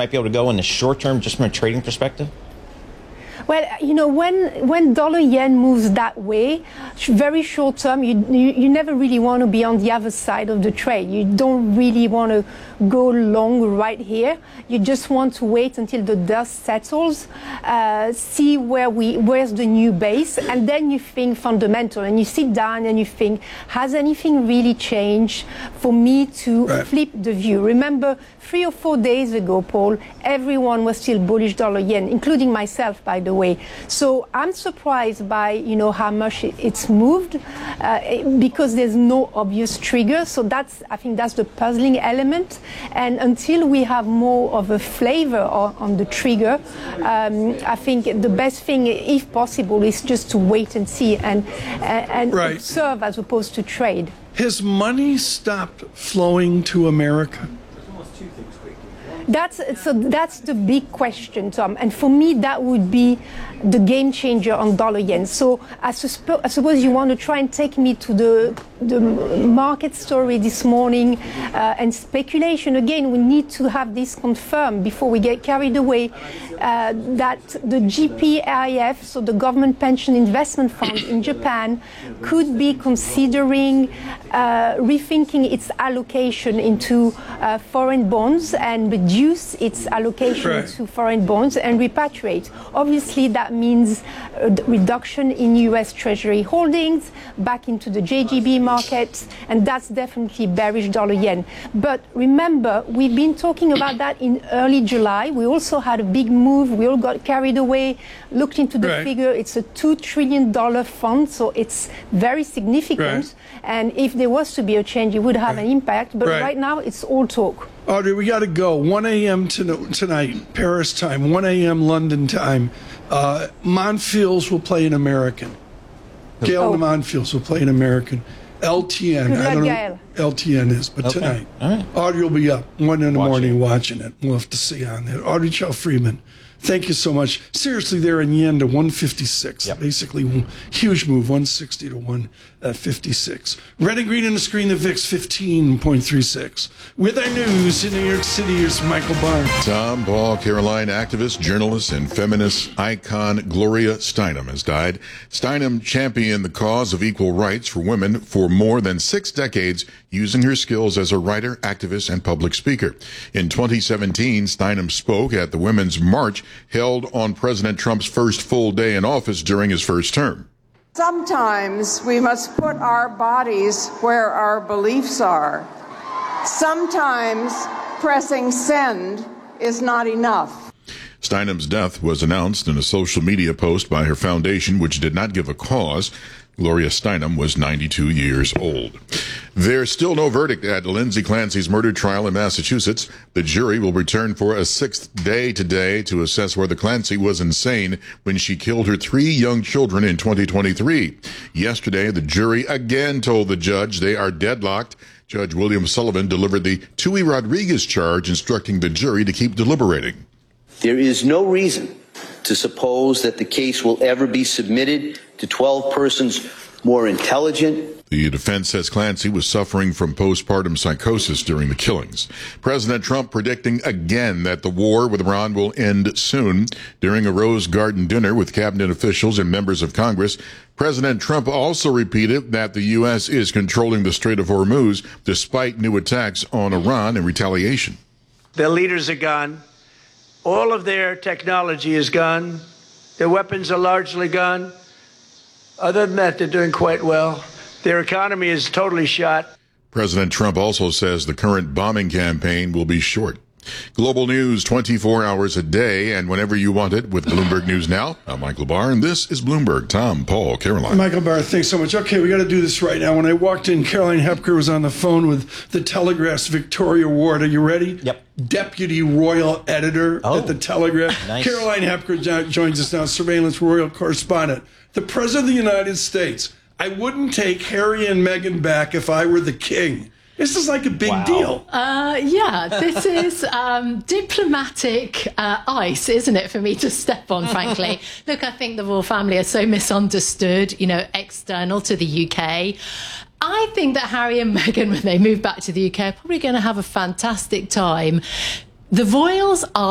might be able to go in the short term, just from a trading perspective? Well, when dollar yen moves that way, very short term, you never really want to be on the other side of the trade. You don't really want to go long right here. You just want to wait until the dust settles, see where's the new base, and then you think fundamental, and you sit down and you think, has anything really changed for me to flip the view? Remember, 3 or 4 days ago, Paul, everyone was still bullish dollar yen, including myself, by the way. So I'm surprised by how much it's moved because there's no obvious trigger. So I think that's the puzzling element. And until we have more of a flavor on the trigger, I think the best thing, if possible, is just to wait and see and observe as opposed to trade. Has money stopped flowing to America? That's the big question, Tom. And for me, that would be the game changer on dollar yen. So I suppose you want to try and take me to the market story this morning and speculation. Again, we need to have this confirmed before we get carried away that the GPIF, so the Government Pension Investment Fund in Japan, could be considering rethinking its allocation into foreign bonds and reduce its allocation to foreign bonds and repatriate. Obviously, that means a reduction in U.S. Treasury holdings back into the JGB markets, and that's definitely bearish dollar yen. But remember, we've been talking about that in early July. We also had a big move. We all got carried away, looked into the figure. It's a $2 trillion fund, so it's very significant. And if there was to be a change, it would have an impact. But right now, it's all talk. Audrey, we got to go. 1 a.m. tonight, Paris time, 1 a.m. London time. Monfils will play an American. Gail de Monfils will play an American. LTN. Good luck, I don't know Gail. LTN is, but tonight. All right. Audrey will be up 1 in the morning watching it. We'll have to see on that. Audrey Chow-Freeman, thank you so much. Seriously, they're in yen to 156. Yep. Basically, huge move, 160 to 156. Red and green on the screen, the VIX 15.36. With our news in New York City, here's Michael Barr. Tom Paul, Caroline activist, journalist, and feminist icon Gloria Steinem has died. Steinem championed the cause of equal rights for women for more than 6 decades, using her skills as a writer, activist, and public speaker. In 2017, Steinem spoke at the Women's March held on President Trump's first full day in office during his first term. Sometimes we must put our bodies where our beliefs are. Sometimes pressing send is not enough. Steinem's death was announced in a social media post by her foundation, which did not give a cause. Gloria Steinem was 92 years old. There's still no verdict at Lindsay Clancy's murder trial in Massachusetts. The jury will return for a 6th day today to assess whether Clancy was insane when she killed her 3 young children in 2023. Yesterday, the jury again told the judge they are deadlocked. Judge William Sullivan delivered the Tui Rodriguez charge, instructing the jury to keep deliberating. There is no reason to suppose that the case will ever be submitted to 12 persons more intelligent. The defense says Clancy was suffering from postpartum psychosis during the killings. President Trump predicting again that the war with Iran will end soon. During a Rose Garden dinner with cabinet officials and members of Congress, President Trump also repeated that the U.S. is controlling the Strait of Hormuz despite new attacks on Iran in retaliation. Their leaders are gone. All of their technology is gone. Their weapons are largely gone. Other than that, they're doing quite well. Their economy is totally shot. President Trump also says the current bombing campaign will be short. Global news 24 hours a day and whenever you want it with Bloomberg News Now. I'm Michael Barr, and this is Bloomberg. Tom, Paul, Caroline. Michael Barr, thanks so much. Okay, we got to do this right now. When I walked in, Caroline Hepker was on the phone with the Telegraph's Victoria Ward. Are you ready? Yep. Deputy Royal Editor at the Telegraph. Nice. Caroline Hepker joins us now, Surveillance Royal Correspondent. The President of the United States. I wouldn't take Harry and Meghan back if I were the king. This is like a big deal. Yeah, this is diplomatic ice, isn't it, for me to step on, frankly. Look, I think the royal family are so misunderstood, external to the UK. I think that Harry and Meghan, when they move back to the UK, are probably going to have a fantastic time. The royals are